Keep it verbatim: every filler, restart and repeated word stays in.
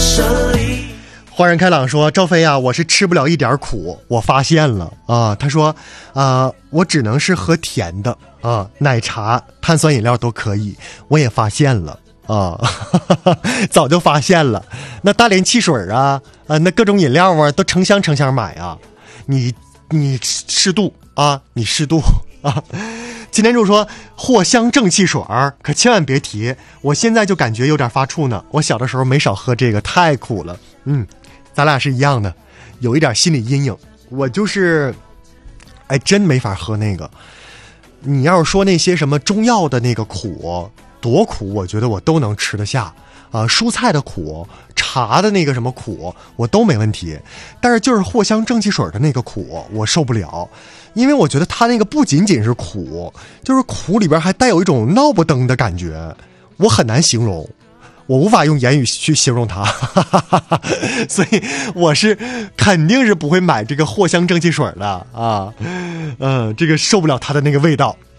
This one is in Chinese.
胜利。 豁然开朗说，赵飞啊，我是吃不了一点苦，我发现了啊。他说啊、呃，我只能是喝甜的啊，奶茶、碳酸饮料都可以。我也发现了啊，早就发现了。那大连汽水啊，啊，那各种饮料啊，都成箱成箱买啊。你你适度啊，你适度啊。今天就说藿香正气水儿，可千万别提，我现在就感觉有点发怵呢。我小的时候没少喝这个，太苦了。嗯，咱俩是一样的，有一点心理阴影。我就是，哎，真没法喝那个。你要是说那些什么中药的那个苦，多苦，我觉得我都能吃得下啊。蔬菜的苦，茶的那个什么苦，我都没问题。但是就是藿香正气水的那个苦，我受不了。因为我觉得它那个不仅仅是苦，就是苦里边还带有一种闹不登的感觉，我很难形容，我无法用言语去形容它，所以我是肯定是不会买这个藿香正气水的啊，嗯、呃，这个受不了它的那个味道。